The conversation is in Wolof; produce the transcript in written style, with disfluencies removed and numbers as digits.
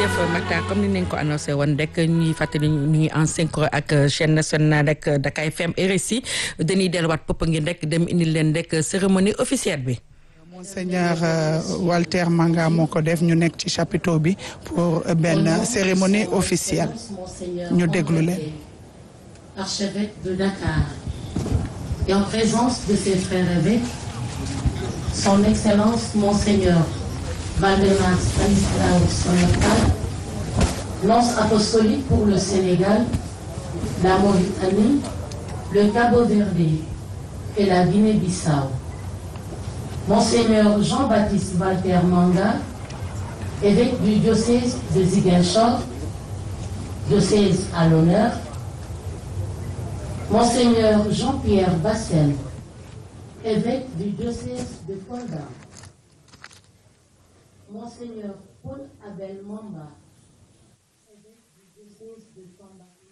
jërëjëf Mactar comme ni nañ ko annoncé woon rek ñuy fàttali ñu ngi en synchro ak chaîne nationale rek Dakar FM RSI dañuy delluwaat Popenguine rek dem indil leen rek cérémonie officielle bi. Monseigneur Walter Manga moo ko def ñu nekk ci chapiteau bi pour benn cérémonie officielle ñu déglu leen. Archevêque de Dakar et en présence de ses frères évêques, son Excellence Monseigneur Valdemar Stanislas Sonatal, nonce apostolique pour le Sénégal, la Mauritanie, le Cabo-Verde et la Guinée-Bissau. Monseigneur Jean-Baptiste Walter Manga, évêque du diocèse de Ziguinchor, diocèse à l'honneur. Monseigneur Jean-Pierre Bassel, évêque du diocèse de Kolda. Monseigneur Paul Abel Mamba, évêque du diocèse de Tambacounda.